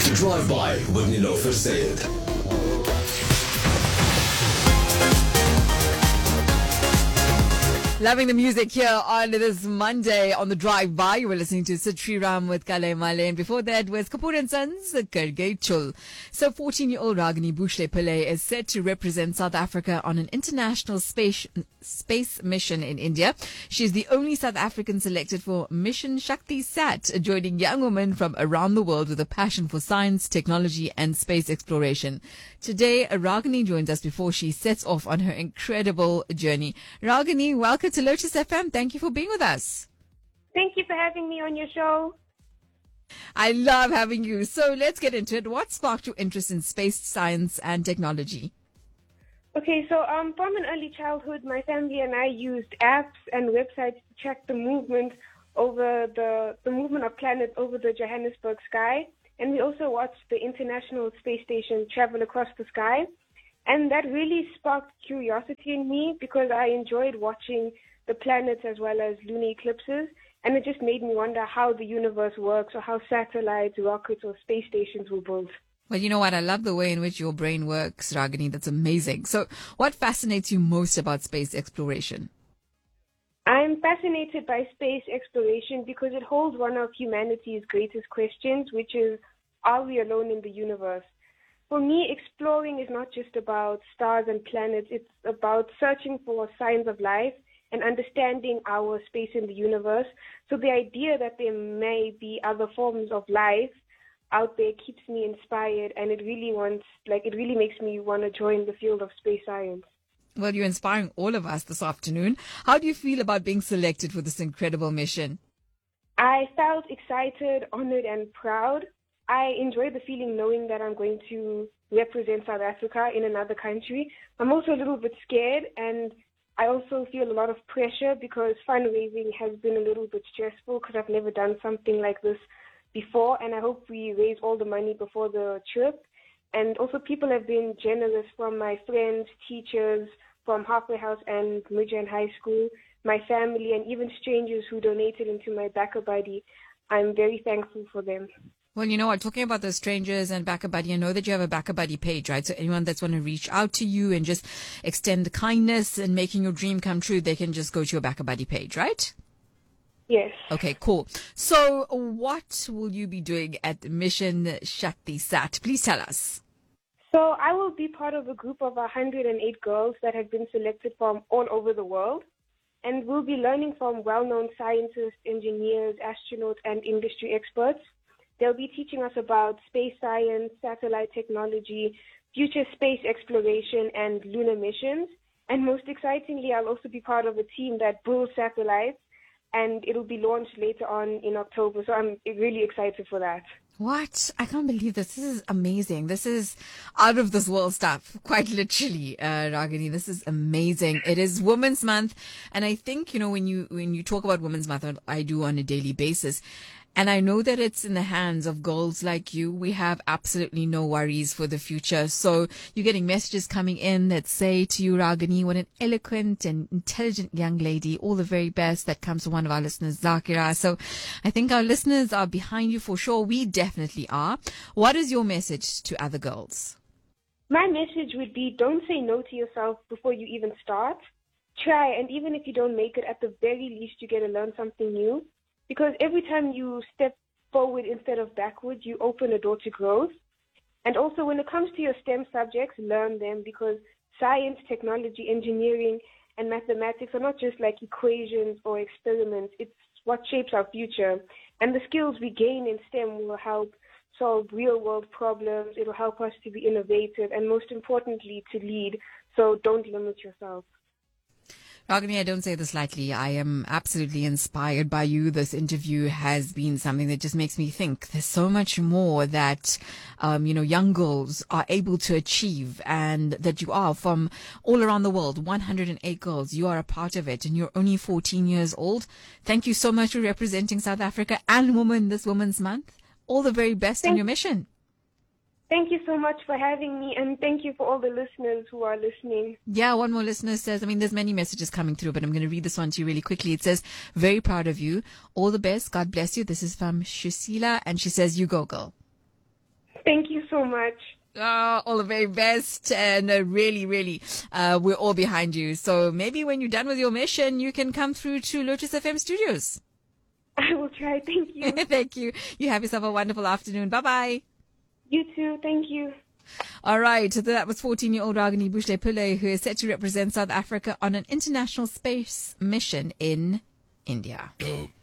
Drive by with Nilofer Sayed. Loving the music here on this Monday on the Drive By. You were listening to Sid Sriram with Kale Male, and before that was Kapoor and Sons, Karge Chul. So 14-year-old Ragini Bhushle Pillai is set to represent South Africa on an international space mission in India. She's the only South African selected for Mission Shakti Sat, joining young women from around the world with a passion for science, technology and space exploration. Today, Ragini joins us before she sets off on her incredible journey. Ragini, welcome to Lotus FM. Thank you for being with us. Thank you for having me on your show. I love having you. So let's get into it. What sparked your interest in space science and technology? Okay, so from an early childhood, my family and I used apps and websites to track the movement over the movement of planets over the Johannesburg sky, and we also watched the International Space Station travel across the sky. And that really sparked curiosity in me because I enjoyed watching the planets as well as lunar eclipses. And it just made me wonder how the universe works or how satellites, rockets, or space stations were built. Well, you know what? I love the way in which your brain works, Ragini. That's amazing. So what fascinates you most about space exploration? I'm fascinated by space exploration because it holds one of humanity's greatest questions, which is, are we alone in the universe? For me, exploring is not just about stars and planets. It's about searching for signs of life and understanding our space in the universe. So the idea that there may be other forms of life out there keeps me inspired, and it really makes me want to join the field of space science. Well, you're inspiring all of us this afternoon. How do you feel about being selected for this incredible mission? I felt excited, honored, and proud. I enjoy the feeling knowing that I'm going to represent South Africa in another country. I'm also a little bit scared, and I also feel a lot of pressure because fundraising has been a little bit stressful because I've never done something like this before, and I hope we raise all the money before the trip. And also people have been generous, from my friends, teachers from Halfway House and Midrand High School, my family, and even strangers who donated into my BackaBuddy. I'm very thankful for them. Well, you know what, talking about the strangers and BackaBuddy, I know that you have a BackaBuddy page, right? So anyone that's want to reach out to you and just extend kindness and making your dream come true, they can just go to your BackaBuddy page, right? Yes. Okay, cool. So what will you be doing at Mission Shakti Sat? Please tell us. So I will be part of a group of 108 girls that have been selected from all over the world. And we'll be learning from well-known scientists, engineers, astronauts, and industry experts. They'll be teaching us about space science, satellite technology, future space exploration, and lunar missions. And most excitingly, I'll also be part of a team that builds satellites, and it'll be launched later on in October. So I'm really excited for that. What? I can't believe this. This is amazing. This is out of this world stuff, quite literally, Ragini. This is amazing. It is Women's Month. And I think, you know, when you talk about Women's Month, I do on a daily basis. And I know that it's in the hands of girls like you. We have absolutely no worries for the future. So you're getting messages coming in that say to you, Ragini, what an eloquent and intelligent young lady. All the very best. That comes from one of our listeners, Zakira. So I think our listeners are behind you for sure. We definitely are. What is your message to other girls? My message would be, don't say no to yourself before you even start. Try, and even if you don't make it, at the very least, you get to learn something new. Because every time you step forward instead of backwards, you open a door to growth. And also, when it comes to your STEM subjects, learn them, because science, technology, engineering, and mathematics are not just like equations or experiments. It's what shapes our future. And the skills we gain in STEM will help solve real-world problems. It will help us to be innovative and, most importantly, to lead. So don't limit yourself. Ragini, I don't say this lightly. I am absolutely inspired by you. This interview has been something that just makes me think there's so much more that, young girls are able to achieve, and that you are from all around the world. 108 girls. You are a part of it, and you're only 14 years old. Thank you so much for representing South Africa and women this Women's Month. All the very best in your mission. Thank you so much for having me, and thank you for all the listeners who are listening. Yeah, one more listener says, there's many messages coming through, but I'm going to read this one to you really quickly. It says, very proud of you. All the best. God bless you. This is from Shusila, and she says, you go, girl. Thank you so much. All the very best, and really, really, we're all behind you. So maybe when you're done with your mission, you can come through to Lotus FM studios. I will try. Thank you. Thank you. You have yourself a wonderful afternoon. Bye-bye. You too. Thank you. All right. So that was 14-year-old Ragini Bushle Pillay, who is set to represent South Africa on an international space mission in India. Dope.